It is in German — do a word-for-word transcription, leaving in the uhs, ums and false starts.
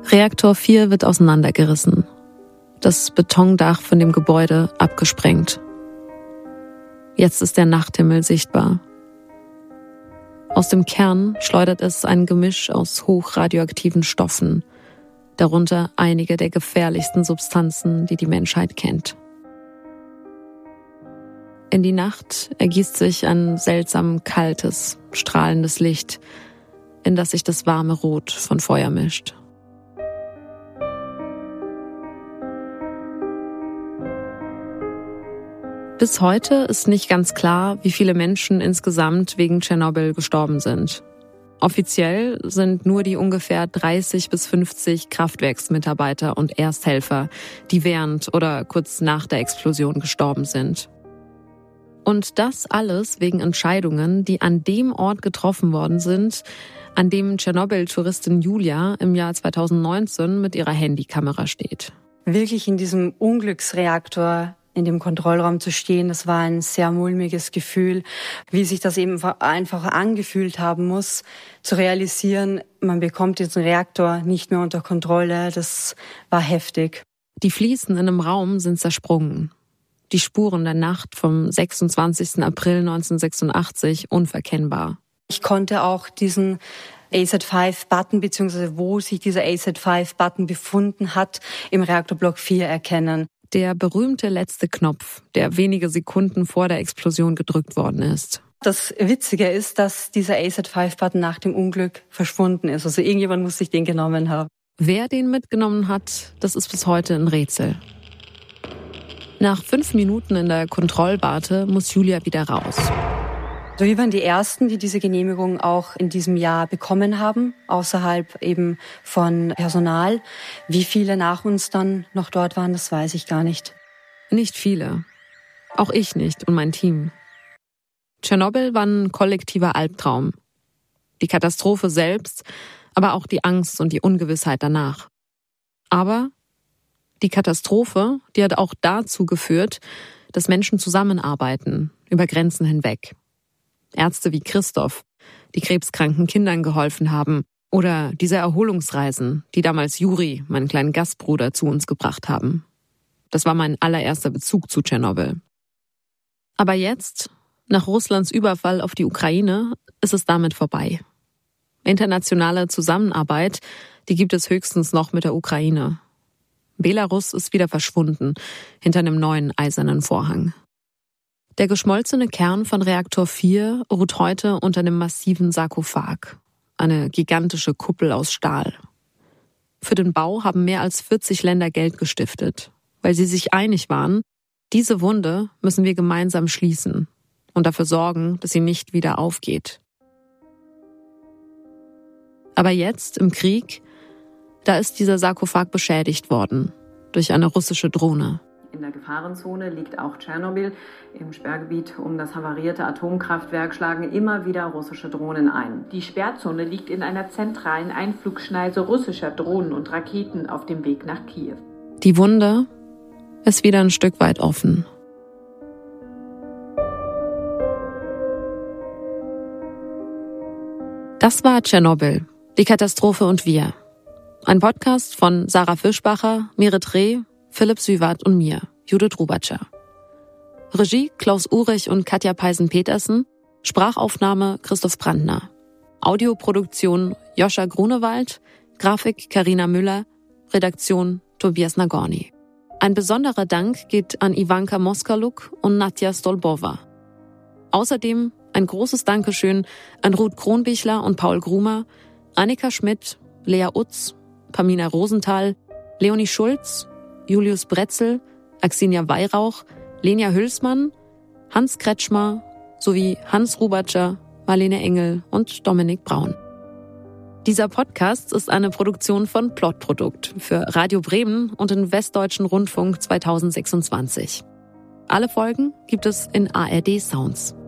Reaktor vier wird auseinandergerissen. Das Betondach von dem Gebäude abgesprengt. Jetzt ist der Nachthimmel sichtbar. Aus dem Kern schleudert es ein Gemisch aus hochradioaktiven Stoffen, darunter einige der gefährlichsten Substanzen, die die Menschheit kennt. In die Nacht ergießt sich ein seltsam kaltes, strahlendes Licht, in das sich das warme Rot von Feuer mischt. Bis heute ist nicht ganz klar, wie viele Menschen insgesamt wegen Tschernobyl gestorben sind. Offiziell sind nur die ungefähr dreißig bis fünfzig Kraftwerksmitarbeiter und Ersthelfer, die während oder kurz nach der Explosion gestorben sind. Und das alles wegen Entscheidungen, die an dem Ort getroffen worden sind, an dem Tschernobyl-Touristin Julia im Jahr zweitausendneunzehn mit ihrer Handykamera steht. Wirklich in diesem Unglücksreaktor in dem Kontrollraum zu stehen, das war ein sehr mulmiges Gefühl, wie sich das eben einfach angefühlt haben muss, zu realisieren, man bekommt diesen Reaktor nicht mehr unter Kontrolle, das war heftig. Die Fliesen in einem Raum sind zersprungen. Die Spuren der Nacht vom sechsundzwanzigsten April neunzehnhundertsechsundachtzig unverkennbar. Ich konnte auch diesen A Z fünf Button, beziehungsweise wo sich dieser A Z fünf Button befunden hat, im Reaktorblock vier erkennen. Der berühmte letzte Knopf, der wenige Sekunden vor der Explosion gedrückt worden ist. Das Witzige ist, dass dieser A Z fünf Button nach dem Unglück verschwunden ist. Also irgendjemand muss sich den genommen haben. Wer den mitgenommen hat, das ist bis heute ein Rätsel. Nach fünf Minuten in der Kontrollwarte muss Julia wieder raus. Also wir waren die Ersten, die diese Genehmigung auch in diesem Jahr bekommen haben, außerhalb eben von Personal. Wie viele nach uns dann noch dort waren, das weiß ich gar nicht. Nicht viele. Auch ich nicht und mein Team. Tschernobyl war ein kollektiver Albtraum. Die Katastrophe selbst, aber auch die Angst und die Ungewissheit danach. Aber die Katastrophe, die hat auch dazu geführt, dass Menschen zusammenarbeiten, über Grenzen hinweg. Ärzte wie Christoph, die krebskranken Kindern geholfen haben. Oder diese Erholungsreisen, die damals Juri, meinen kleinen Gastbruder, zu uns gebracht haben. Das war mein allererster Bezug zu Tschernobyl. Aber jetzt, nach Russlands Überfall auf die Ukraine, ist es damit vorbei. Internationale Zusammenarbeit, die gibt es höchstens noch mit der Ukraine. Belarus ist wieder verschwunden, hinter einem neuen eisernen Vorhang. Der geschmolzene Kern von Reaktor vier ruht heute unter einem massiven Sarkophag, eine gigantische Kuppel aus Stahl. Für den Bau haben mehr als vierzig Länder Geld gestiftet, weil sie sich einig waren, diese Wunde müssen wir gemeinsam schließen und dafür sorgen, dass sie nicht wieder aufgeht. Aber jetzt, im Krieg, da ist dieser Sarkophag beschädigt worden durch eine russische Drohne. In der Gefahrenzone liegt auch Tschernobyl. Im Sperrgebiet um das havarierte Atomkraftwerk schlagen immer wieder russische Drohnen ein. Die Sperrzone liegt in einer zentralen Einflugschneise russischer Drohnen und Raketen auf dem Weg nach Kiew. Die Wunde ist wieder ein Stück weit offen. Das war Tschernobyl, die Katastrophe und wir. Ein Podcast von Sarah Fischbacher, Merit Reh, Philipp Süwart und mir, Judith Rubatscher. Regie Klaus Urich und Katja Peisen-Petersen, Sprachaufnahme Christoph Brandner. Audioproduktion Joscha Grunewald, Grafik Carina Müller, Redaktion Tobias Nagorny. Ein besonderer Dank geht an Ivanka Moskaluk und Nadja Stolbova. Außerdem ein großes Dankeschön an Ruth Kronbichler und Paul Grumer, Annika Schmidt, Lea Utz, Pamina Rosenthal, Leonie Schulz, Julius Bretzel, Axinia Weihrauch, Lenia Hülsmann, Hans Kretschmer sowie Hans Rubatscher, Marlene Engel und Dominik Braun. Dieser Podcast ist eine Produktion von Plotprodukt für Radio Bremen und den Westdeutschen Rundfunk zweitausendsechsundzwanzig. Alle Folgen gibt es in A R D Sounds.